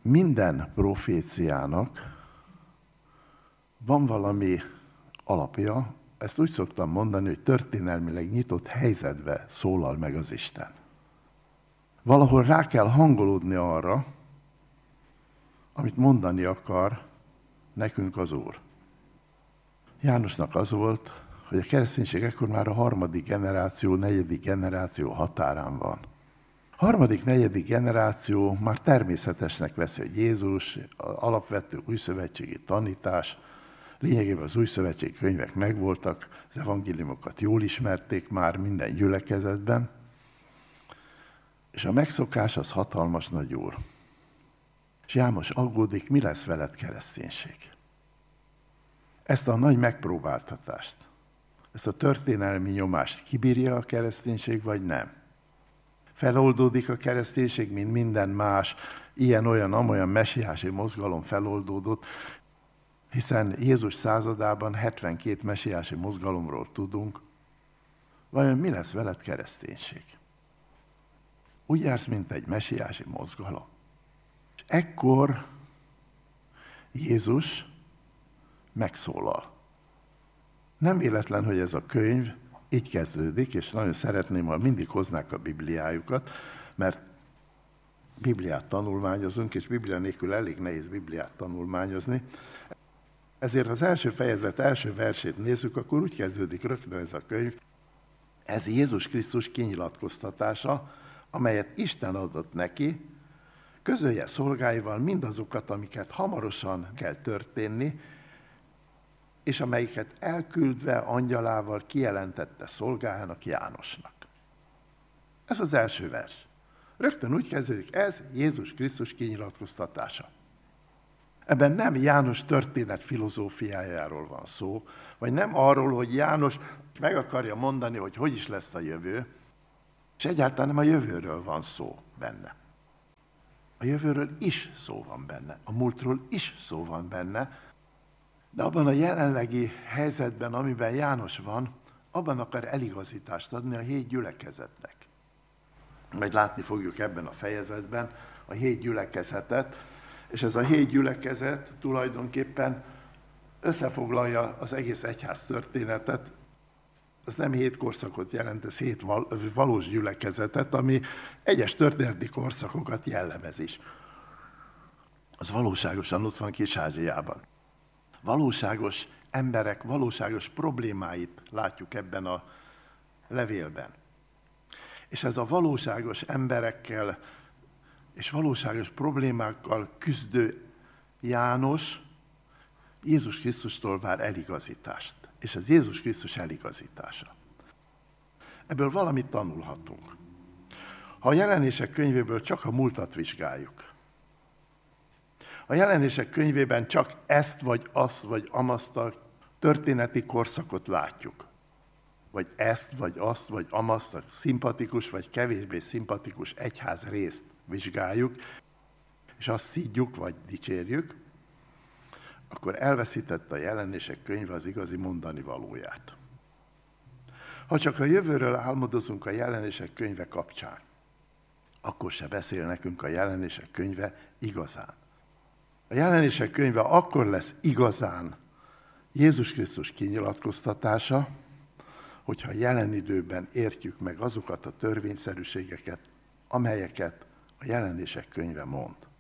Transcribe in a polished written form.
Minden proféciának van valami alapja, ezt úgy szoktam mondani, hogy történelmileg nyitott helyzetbe szólal meg az Isten. Valahol rá kell hangolódni arra, amit mondani akar nekünk az Úr. Jánosnak az volt, hogy a kereszténység ekkor már a 3. generáció, 4. generáció határán van. Harmadik, 4. generáció már természetesnek veszi, hogy Jézus, alapvető újszövetségi tanítás, lényegében az újszövetségi könyvek megvoltak, az evangéliumokat jól ismerték már minden gyülekezetben, és a megszokás az hatalmas nagy úr. És János aggódik, mi lesz veled, kereszténység? Ezt a nagy megpróbáltatást, ezt a történelmi nyomást kibírja a kereszténység, vagy nem? Feloldódik a kereszténység, mint minden más, ilyen-olyan-amolyan mesiási mozgalom feloldódott, hiszen Jézus századában 72 mesiási mozgalomról tudunk. Vajon mi lesz veled, kereszténység? Úgy jársz, mint egy mesiási mozgalom. És ekkor Jézus megszólal. Nem véletlen, hogy ez a könyv így kezdődik, és nagyon szeretném, ha mindig hoznák a Bibliájukat, mert Bibliát tanulmányozunk, és Biblia nélkül elég nehéz Bibliát tanulmányozni. Ezért, ha az első fejezet első versét nézzük, akkor úgy kezdődik rögtön ez a könyv. Ez Jézus Krisztus kinyilatkoztatása, amelyet Isten adott neki, közölje szolgáival mindazokat, amiket hamarosan kell történni, és amelyiket elküldve angyalával kijelentette szolgájának, Jánosnak. Ez az első vers. Rögtön úgy kezdődik, ez Jézus Krisztus kinyilatkoztatása. Ebben nem János történet filozófiájáról van szó, vagy nem arról, hogy János meg akarja mondani, hogy hogy is lesz a jövő, és egyáltalán nem a jövőről van szó benne. A jövőről is szó van benne, a múltról is szó van benne, de abban a jelenlegi helyzetben, amiben János van, abban akar eligazítást adni a 7 gyülekezetnek. Majd látni fogjuk ebben a fejezetben a 7 gyülekezetet, és ez a 7 gyülekezet tulajdonképpen összefoglalja az egész egyház történetet. Ez nem 7 korszakot jelent, ez 7 valós gyülekezetet, ami egyes történeti korszakokat jellemez is. Az valóságosan ott van Kis-Ázsiában. Valóságos emberek, valóságos problémáit látjuk ebben a levélben. És ez a valóságos emberekkel és valóságos problémákkal küzdő János Jézus Krisztustól vár eligazítást. És ez Jézus Krisztus eligazítása. Ebből valamit tanulhatunk. Ha a Jelenések könyvéből csak a múltat vizsgáljuk, a Jelenések könyvében csak ezt, vagy azt, vagy amazt a történeti korszakot látjuk, vagy ezt, vagy azt, vagy amazt a szimpatikus, vagy kevésbé szimpatikus egyház részt vizsgáljuk, és azt szídjuk, vagy dicsérjük, akkor elveszítette a Jelenések könyve az igazi mondani valóját. Ha csak a jövőről álmodozunk a Jelenések könyve kapcsán, akkor se beszél nekünk a Jelenések könyve igazán. A Jelenések könyve akkor lesz igazán Jézus Krisztus kinyilatkoztatása, hogyha jelen időben értjük meg azokat a törvényszerűségeket, amelyeket a Jelenések könyve mond.